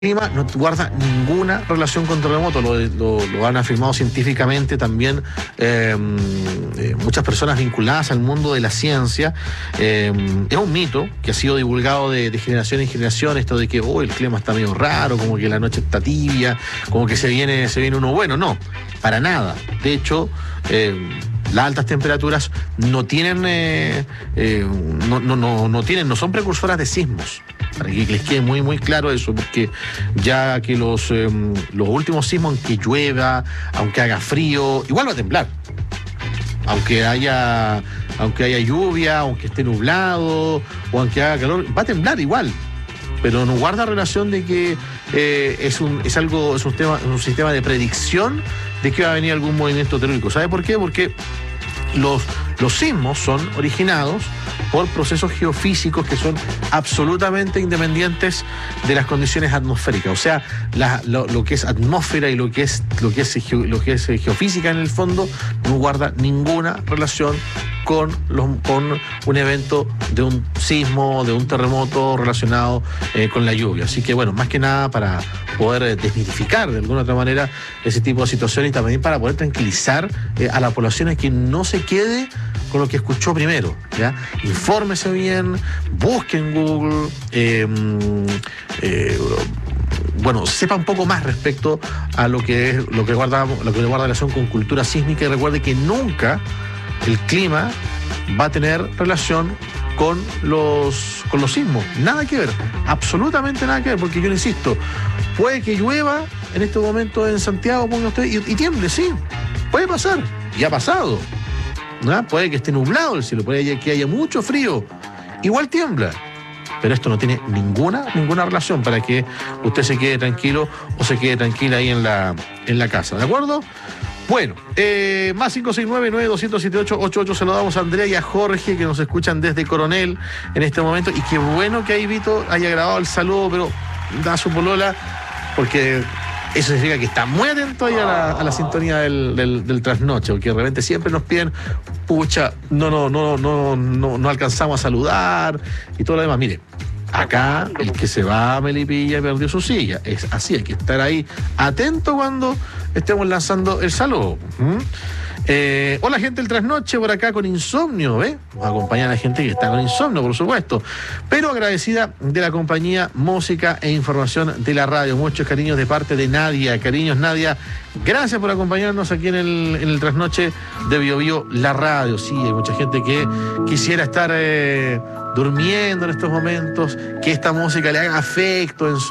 clima no guarda ninguna relación con terremotos, lo han afirmado científicamente también muchas personas vinculadas al mundo de la ciencia. Es un mito que ha sido divulgado de generación en generación, esto de que el clima está medio raro, como que la noche está tibia, como que se viene uno bueno. No, para nada. De hecho, las altas temperaturas no tienen, no son precursoras de sismos. Para que les quede muy, muy claro eso, porque ya que los últimos sismos, aunque llueva, aunque haga frío, igual va a temblar. Aunque haya lluvia, aunque esté nublado, o aunque haga calor, va a temblar igual. Pero no guarda relación de que es un sistema de predicción de que va a venir algún movimiento telúrico. ¿Sabe por qué? Porque los sismos son originados por procesos geofísicos que son absolutamente independientes de las condiciones atmosféricas. O sea, lo que es atmósfera y lo que es geofísica en el fondo no guarda ninguna relación con un evento de un sismo, de un terremoto relacionado con la lluvia. Así que bueno, más que nada para poder desmitificar de alguna otra manera ese tipo de situaciones y también para poder tranquilizar a la población a que no se quede con lo que escuchó primero, ¿ya? Infórmese bien, busque en Google, sepa un poco más respecto a lo que guarda relación con cultura sísmica, y recuerde que nunca el clima va a tener relación con los sismos. Nada que ver, absolutamente nada que ver, porque yo le insisto, puede que llueva en este momento en Santiago, ponga usted, y tiemble, sí, puede pasar, y ha pasado, ¿no? Puede que esté nublado el cielo, puede que haya mucho frío, igual tiembla. Pero esto no tiene ninguna relación para que usted se quede tranquilo o se quede tranquila ahí en la casa, ¿de acuerdo? Bueno, más 569-9278-88, saludamos a Andrea y a Jorge que nos escuchan desde Coronel en este momento, y qué bueno que ahí Vito haya grabado el saludo, pero da su polola, porque eso significa que está muy atento ahí a la sintonía del trasnoche, porque de repente siempre nos piden, pucha, no alcanzamos a saludar y todo lo demás. Mire, acá el que se va a Melipilla perdió su silla. Es así, hay que estar ahí atento cuando estemos lanzando el saludo. Hola gente del trasnoche, por acá con insomnio, ¿ves? Nos acompaña a la gente que está con insomnio, por supuesto, pero agradecida de la compañía, música e información de la radio. Muchos cariños de parte de Nadia. Cariños, Nadia, gracias por acompañarnos aquí en el trasnoche de BioBio, la radio. Sí, hay mucha gente que quisiera estar durmiendo en estos momentos, que esta música le haga afecto en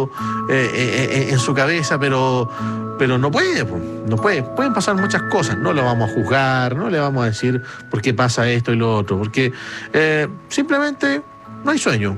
su cabeza, pero no puede, no puede. Pueden pasar muchas cosas, no lo vamos a juzgar, no le vamos a decir por qué pasa esto y lo otro, porque simplemente no hay sueño.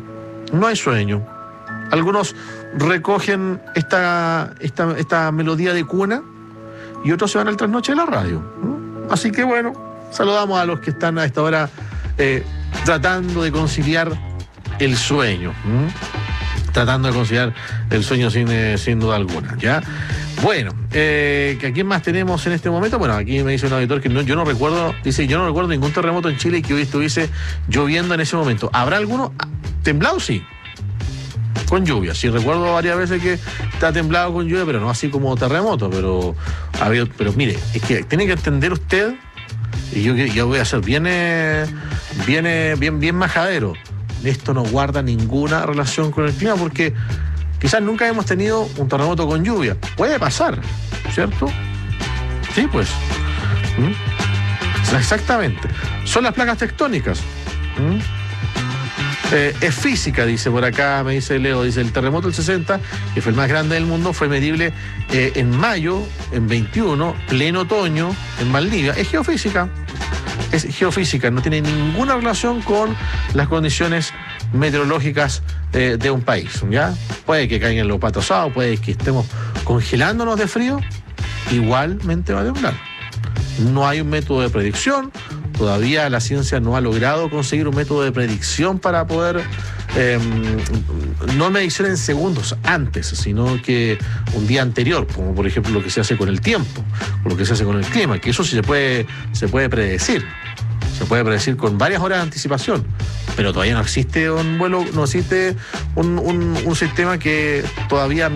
Algunos recogen esta melodía de cuna y otros se van al trasnoche de la radio, ¿no? Así que bueno, saludamos a los que están a esta hora tratando de conciliar el sueño. Tratando de conciliar el sueño sin duda alguna, ¿ya? Bueno, ¿a quién más tenemos en este momento? Bueno, aquí me dice un auditor que yo no recuerdo ningún terremoto en Chile que hoy estuviese lloviendo en ese momento. ¿Habrá alguno? ¿Temblado? Sí. Con lluvia. Sí, recuerdo varias veces que está temblado con lluvia, pero no así como terremoto, pero mire, es que tiene que entender usted, y yo voy a ser bien majadero. Esto no guarda ninguna relación con el clima, porque quizás nunca hemos tenido un terremoto con lluvia. Puede pasar, ¿cierto? Sí, pues. Exactamente. Son las placas tectónicas. Es física, dice por acá, me dice Leo, dice el terremoto del 60, que fue el más grande del mundo, fue medible en mayo, en 21, pleno otoño, en Valdivia. Es geofísica, no tiene ninguna relación con las condiciones meteorológicas de un país, ¿ya? Puede que caigan los patos asados, puede que estemos congelándonos de frío, igualmente va a temblar. No hay un método de predicción. Todavía la ciencia no ha logrado conseguir un método de predicción para poder, no medición en segundos antes, sino que un día anterior, como por ejemplo lo que se hace con el tiempo, o lo que se hace con el clima, que eso sí se puede predecir. se puede predecir con varias horas de anticipación, pero todavía no existe un vuelo, no existe un sistema que todavía